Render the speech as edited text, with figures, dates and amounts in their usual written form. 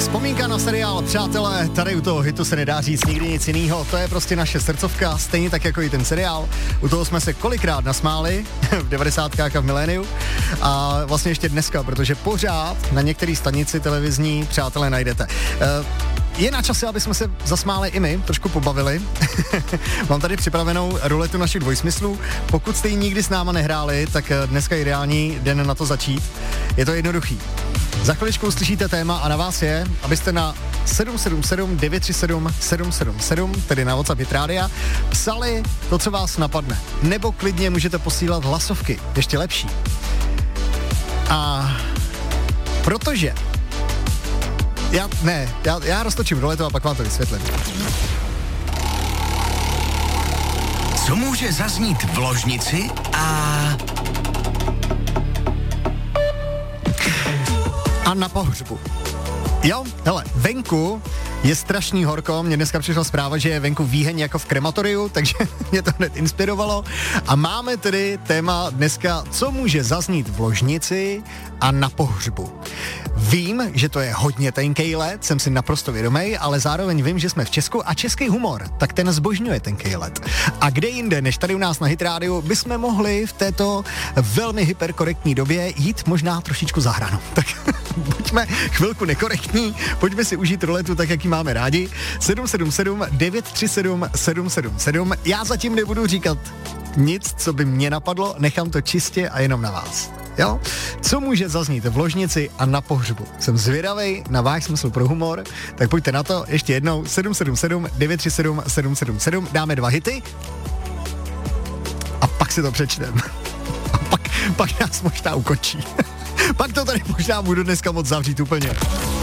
Vzpomínka na seriál Přátelé, tady u toho hitu se nedá říct nikdy nic jinýho, to je prostě naše srdcovka, stejně tak jako i ten seriál. U toho jsme se kolikrát nasmáli, v 90kách a v miléniu a vlastně ještě dneska, protože pořád na některé stanici televizní Přátelé najdete. Je na čase, aby jsme se zasmáli i my, trošku pobavili. Mám tady připravenou ruletu našich dvojsmyslů. Pokud jste ji nikdy s náma nehráli, tak dneska je ideální den na to začít. Je to jednoduchý. Za chviličku uslyšíte téma a na vás je, abyste na 777 937 777, tedy na WhatsApp Hit Rádia, psali to, co vás napadne. Nebo klidně můžete posílat hlasovky, ještě lepší. A protože já roztočím ruletu a pak vám to vysvětlím. Co může zaznít v ložnici a na pohřbu. Jo, hele, venku je strašný horko, mně dneska přišla zpráva, že je venku výheň jako v krematoriu, takže mě to hned inspirovalo. A máme tedy téma dneska, co může zaznít v ložnici a na pohřbu. Vím, že to je hodně tenkej led, jsem si naprosto vědomý, ale zároveň vím, že jsme v Česku a český humor, tak ten zbožňuje tenkej led. A kde jinde, než tady u nás na Hit Rádiu, bychom mohli v této velmi hyperkorektní době jít možná trošičku za hranu. Tak buďme chvilku nekorektní, pojďme si užít ruletu tak, jak ji máme rádi. 777 937 777. Já zatím nebudu říkat nic, co by mě napadlo, nechám to čistě a jenom na vás. Jo? Co může zaznít v ložnici a na pohřbu? Jsem zvědavej na váš smysl pro humor, tak pojďte na to ještě jednou 777 937 777, dáme 2 hity a pak si to přečtem. A pak nás možná ukončí. Pak to tady možná budu dneska moc zavřít úplně.